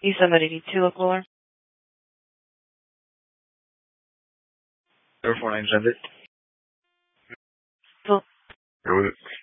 E782 local alarm. 049 Transit. Full. Go with it.